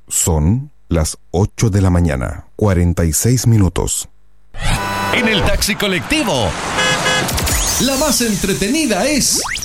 Son las 8 de la mañana, 46 minutos. En el taxi colectivo, la más entretenida es